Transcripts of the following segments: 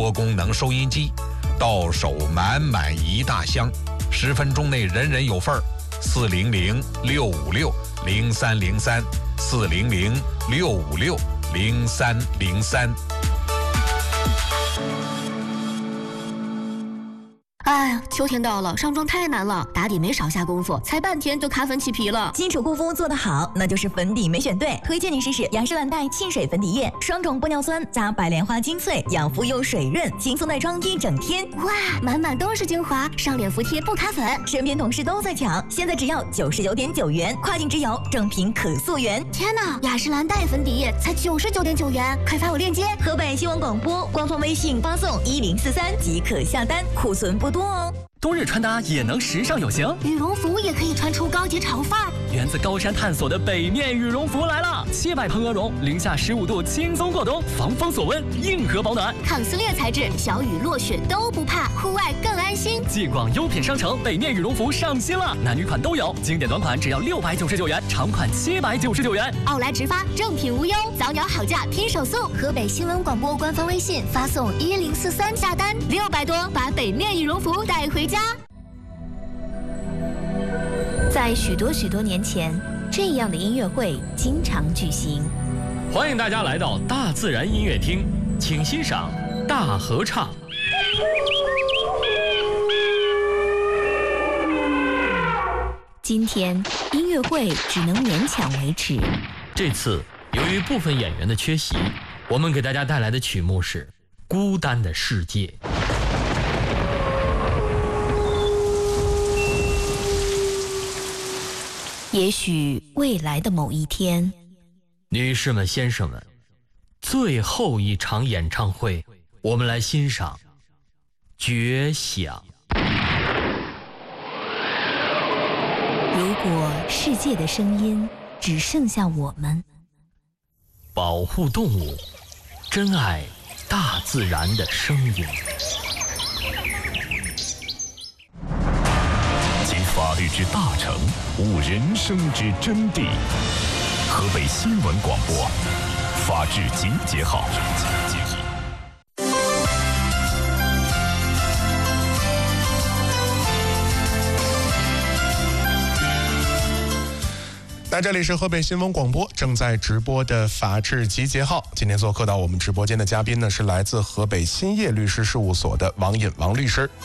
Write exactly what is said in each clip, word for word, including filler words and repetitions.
多功能收音机，到手满满一大箱，十分钟内人人有份儿。四零零六五六零三零三，四零零六五六零三零三。 哎呀，秋天到了，上妆太难了，打底没少下功夫，才半天就卡粉起皮了。 基础护肤做得好，那就是粉底没选对。推荐你试试雅诗兰黛沁水粉底液，双种玻尿酸加白莲花精粹，养肤又水润，轻松耐妆一整天。 哇，满满都是精华，上脸服帖不卡粉。 身边同事都在抢，现在只要九十九点九元，跨境直邮，正品可溯源。 天哪，雅诗兰黛粉底液才九十九点九元，快发我链接。 河北新闻广播官方微信发送一零四三即可下单，库存不多哦。 冬日穿搭也能时尚有型， 羽绒服也可以穿出高级潮范儿。 源自高山探索的北面羽绒服来了，七百蓬鹅绒，零下十五度轻松过冬，防风锁温，硬核保暖， 抗撕裂材质，小雨落雪都不怕，户外更安心。 继广优品商城，北面羽绒服上新了，男女款都有，经典短款只要六百九十九元，长款七百九十九元。 奥莱直发，正品无忧，早鸟好价拼手速。河北新闻广播官方微信发送一零四三下单，六百多把北面羽绒服带回家。在许多许多年前，这样的音乐会经常举行。 欢迎大家来到大自然音乐厅，请欣赏大合唱。 今天音乐会只能勉强维持。 这次由于部分演员的缺席，我们给大家带来的曲目是《孤单的世界》。 也许未来的某一天， 女士们、先生们，最后一场演唱会，我们来欣赏《绝响》。 如果世界的声音只剩下我们， 保护动物，珍爱大自然的声音。 法律之大成，悟人生之真谛。河北新闻广播，法治集结号。 那这里是河北新闻广播正在直播的法治集结号。今天做客到我们直播间的嘉宾呢，是来自河北新业律师事务所的王引王律师。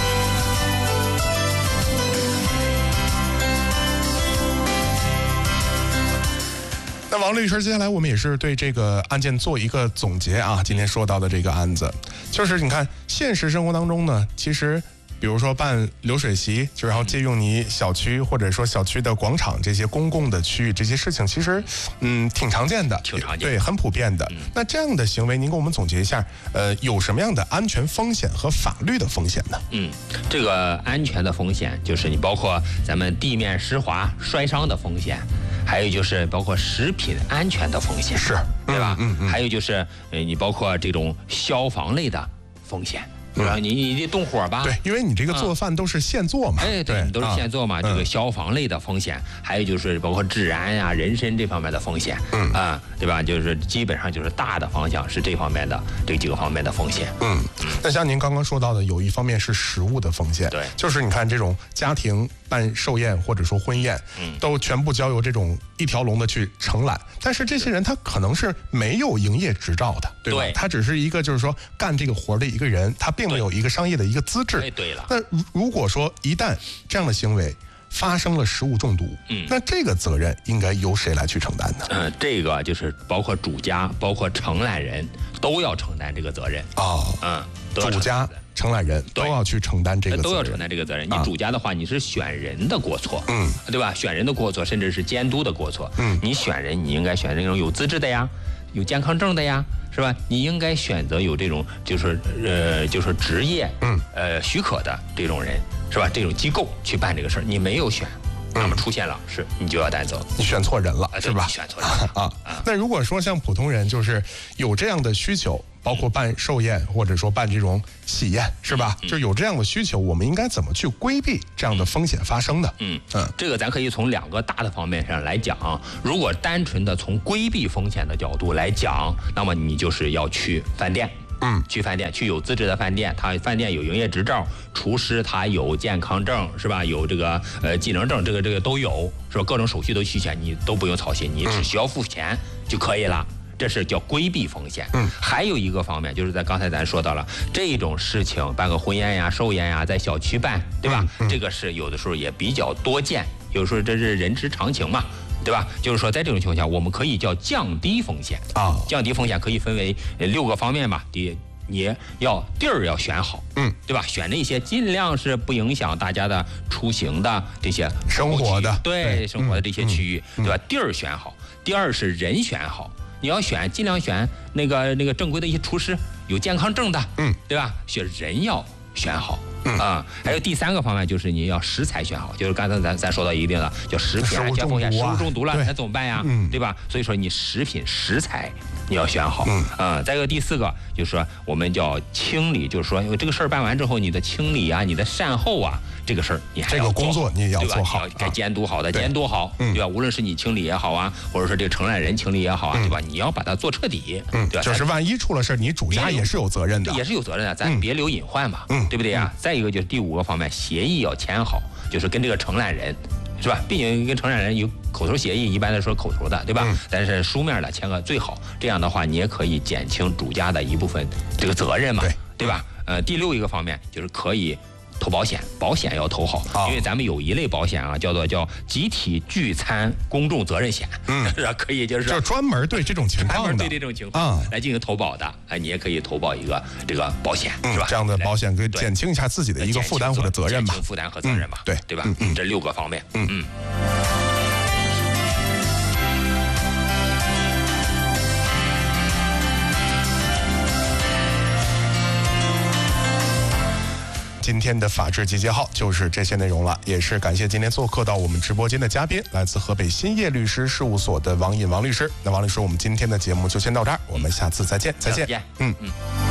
那王律师，接下来我们也是对这个案件做一个总结啊。今天说到的这个案子，就是你看现实生活当中呢，其实比如说办流水席，就然后借用你小区或者说小区的广场这些公共的区域，这些事情其实嗯挺常见的， 挺常见的， 对，很普遍的。嗯、那这样的行为，您给我们总结一下，呃，有什么样的安全风险和法律的风险呢？ 嗯，这个安全的风险就是你包括咱们地面湿滑摔伤的风险。还有就是包括食品安全的风险， 是， 对吧？ 嗯 嗯, 嗯。 还有就是，呃，你包括这种消防类的风险，然后你你得动火吧？ 对，因为你这个做饭都是现做嘛， 哎，对，都是现做嘛。 啊、 这个消防类的风险，还有就是包括治安呀、人身这方面的风险， 嗯啊，对吧？就是基本上就是大的方向是这方面的这几个方面的风险。 嗯，那像您刚刚说到的，有一方面是食物的风险， 对， 就是你看这种家庭办寿宴或者说婚宴， 嗯， 都全部交由这种一条龙的去承揽，但是这些人他可能是没有营业执照的，对吧？ 对， 他只是一个就是说干这个活的一个人，他并没有一个商业的一个资质。 哎，对了。 那如果说一旦这样的行为发生了食物中毒， 嗯， 那这个责任应该由谁来去承担呢？ 嗯，这个就是包括主家、包括承揽人都要承担这个责任。 哦， 嗯， 主家、承揽人都要去承担这个责任， 都要承担这个责任。你主家的话，你是选人的过错， 嗯， 对吧？选人的过错，甚至是监督的过错， 嗯， 你选人，你应该选那种有资质的呀，有健康证的呀，是吧？你应该选择有这种就是呃就是职业， 嗯， 呃许可的这种人，是吧？这种机构去办这个事儿，你没有选。那么出现了，是你就要担责， 你选错人了，是吧？ 选错人了啊啊！那如果说像普通人，就是有这样的需求，包括办寿宴或者说办这种喜宴，是吧？ 嗯、 就有这样的需求，我们应该怎么去规避这样的风险发生的？ 嗯嗯，这个咱可以从两个大的方面上来讲。如果单纯的从规避风险的角度来讲，那么你就是要去饭店。 嗯， 去饭店，去有资质的饭店，他饭店有营业执照，厨师他有健康证，是吧？有这个呃技能证，这个这个都有，是吧？各种手续都齐全，你都不用操心，你只需要付钱就可以了。这是叫规避风险。 嗯， 还有一个方面，就是在刚才咱说到了这种事情，办个婚宴呀、寿宴呀，在小区办，对吧？ 嗯嗯、 这个是有的时候也比较多见，有时候这是人之常情嘛，对吧？就是说，在这种情况下，我们可以叫降低风险啊。 降低风险可以分为六个方面吧。第一，你要地儿要选好， 嗯， 对吧？选那些尽量是不影响大家的出行的这些生活的， 对, 对生活的这些区域， 嗯、 对吧？地儿选好。第二是人选好。你要选，尽量选那个那个正规的一些厨师，有健康证的， 嗯， 对吧？选人要选好， 嗯啊，还有第三个方面就是你要食材选好，就是刚才咱咱说到一定的叫食品安全风险，食物中毒了那怎么办呀？ 嗯， 对吧？所以说你食品食材你要选好， 嗯啊，再一个第四个就是说我们叫清理，就是说这个事儿办完之后，你的清理啊，你的善后啊，这个事儿你还要这个工作你也要做好， 该监督好的监督好，对吧？无论是你清理也好啊，或者说这个承揽人清理也好啊，对吧？你要把它做彻底， 嗯， 对吧？ 就是万一出了事，你主家也是有责任的， 也是有责任的，咱别留隐患嘛， 嗯， 对不对呀？再一个就是第五个方面，协议要签好，就是跟这个承揽人。是吧？毕竟跟承揽人有口头协议，一般来说口头的，对吧？ 嗯、 但是书面的签个最好，这样的话你也可以减轻主家的一部分这个责任嘛， 对对吧？呃，第六一个方面就是可以投保险，保险要投好， 哦、 因为咱们有一类保险啊，叫做叫集体聚餐公众责任险， 嗯， 是吧？可以就是就专门对这种情况的， 专门对这种情况来进行投保的，哎，你也可以投保一个这个保险， 嗯、 是吧？ 这样的保险可以减轻一下自己的一个负担或者责任吧， 减轻负担和责任吧， 嗯、对对吧？ 嗯嗯， 这六个方面， 嗯嗯。 今天的法治集结号就是这些内容了，也是感谢今天做客到我们直播间的嘉宾，来自河北新业律师事务所的王引王律师。那王律师，我们今天的节目就先到这儿，我们下次再见，再见。 嗯嗯。